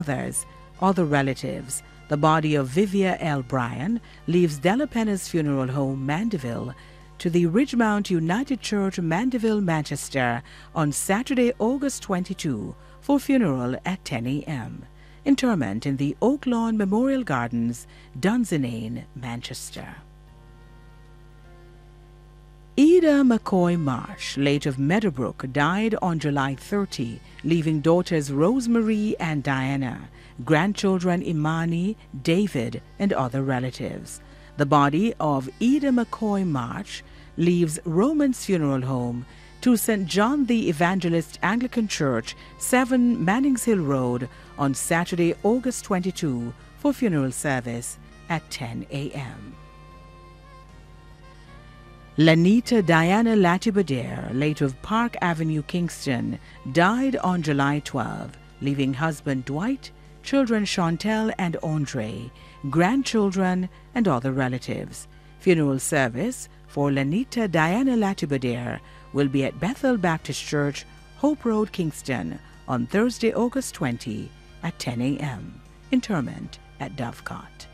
others, other relatives. The body of Vivia L. Bryan leaves Della Penna's funeral home, Mandeville, to the Ridgemount United Church, Mandeville, Manchester, on Saturday, August 22, for funeral at 10 a.m. Interment in the Oak Lawn Memorial Gardens, Dunsinane, Manchester. Ida McCoy Marsh, late of Meadowbrook, died on July 30, leaving daughters Rosemary and Diana, grandchildren Imani, David, and other relatives. The body of Ida McCoy Marsh leaves Roman's Funeral Home to St. John the Evangelist Anglican Church, 7 Mannings Hill Road, on Saturday, August 22, for funeral service at 10 a.m. Lanita Diana Latibadair, late of Park Avenue, Kingston, died on July 12, leaving husband Dwight, children Chantel and Andre, grandchildren, and other relatives. Funeral service for Lanita Diana Latibadair will be at Bethel Baptist Church, Hope Road, Kingston, on Thursday, August 20, at 10 a.m. Interment at Dovecot.